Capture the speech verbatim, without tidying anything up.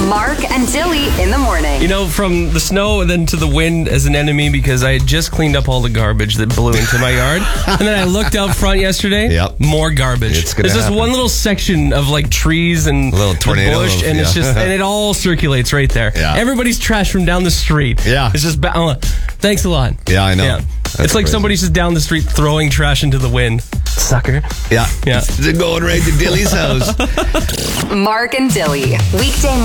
Mark and Dilly in the morning. You know, from the snow and then to the wind as an enemy because I had just cleaned up all the garbage that blew into my yard. And then I looked out front yesterday. Yep. More garbage. It's gonna There's happen. this one little section of like trees and A little tornado bush, of- and it's yeah. just and it all circulates right there. Yeah. Everybody's trash from down the street. Yeah. It's just ba- oh, thanks a lot. Yeah, I know. Yeah. That's It's like crazy. somebody's just down the street throwing trash into the wind. Sucker. Yeah. Yeah. It's going right to Dilly's house. Mark and Dilly. Weekday